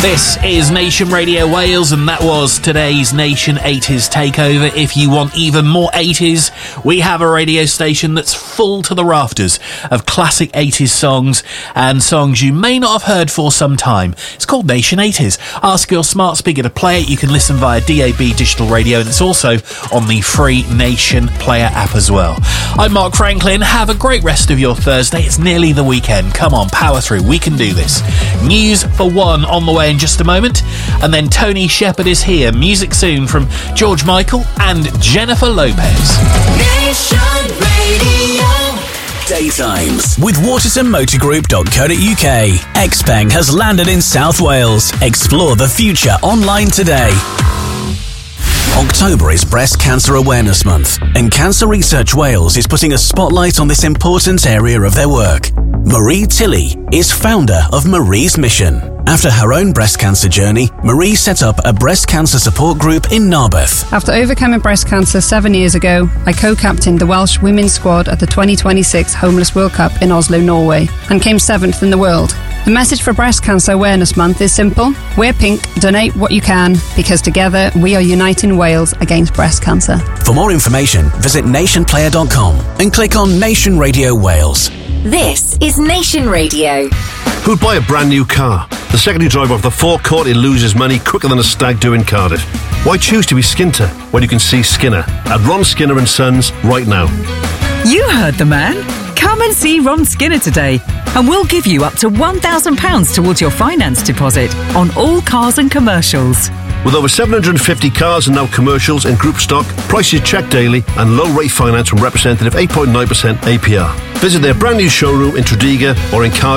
This is Nation Radio Wales, and that was today's Nation 80s Takeover. If you want even more 80s, we have a radio station that's full to the rafters of classic 80s songs and songs you may not have heard for some time. It's called Nation 80s. Ask your smart speaker to play it. You can listen via DAB digital radio, and it's also on the free Nation Player app as well. I'm Mark Franklin. Have a great rest of your Thursday. It's nearly the weekend. Come on, power through. We can do this. News for 1 on the way in just a moment, and then Tony Shepherd is here. Music soon from George Michael and Jennifer Lopez. Nation Radio. Daytimes with watersonmotorgroup.co.uk. Xpeng has landed in South Wales. Explore the future online today. October is Breast Cancer Awareness Month, and Cancer Research Wales is putting a spotlight on this important area of their work. Marie Tilley is founder of Marie's Mission. After her own breast cancer journey, Marie set up a breast cancer support group in Narberth. After overcoming breast cancer 7 years ago, I co-captained the Welsh women's squad at the 2026 Homeless World Cup in Oslo, Norway, and came 7th in the world. The message for Breast Cancer Awareness Month is simple. Wear pink, donate what you can, because together we are uniting Wales against breast cancer. For more information, visit nationplayer.com and click on Nation Radio Wales. This is Nation Radio. Who'd buy a brand new car? The secondary driver of the forecourt, he loses money quicker than a stag do in Cardiff. Why choose to be Skinter when you can see Skinner at Ron Skinner & Sons right now? You heard the man. Come and see Ron Skinner today, and we'll give you up to £1,000 towards your finance deposit on all cars and commercials. With over 750 cars and now commercials in group stock, prices checked daily, and low rate finance from representative 8.9% APR. Visit their brand new showroom in Tredegar or in Cardiff